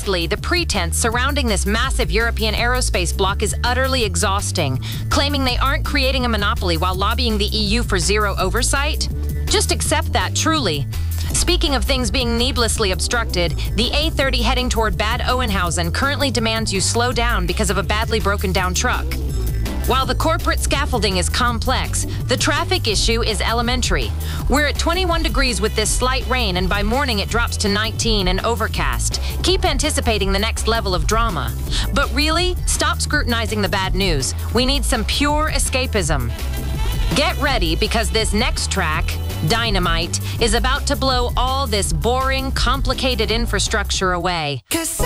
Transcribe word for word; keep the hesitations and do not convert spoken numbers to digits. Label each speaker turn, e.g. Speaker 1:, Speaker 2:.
Speaker 1: honestly, the pretense surrounding this massive European aerospace bloc is utterly exhausting, claiming they aren't creating a monopoly while lobbying the E U for zero oversight? Just accept that, truly. Speaking of things being needlessly obstructed, the A thirty heading toward Bad Oeynhausen currently demands you slow down because of a badly broken down truck. While the corporate scaffolding is complex, the traffic issue is elementary. We're at twenty-one degrees with this slight rain, and by morning it drops to nineteen and overcast. Keep anticipating the next level of drama. But really, stop scrutinizing the bad news. We need some pure escapism. Get ready, because this next track, Dynamite, is about to blow all this boring, complicated infrastructure away.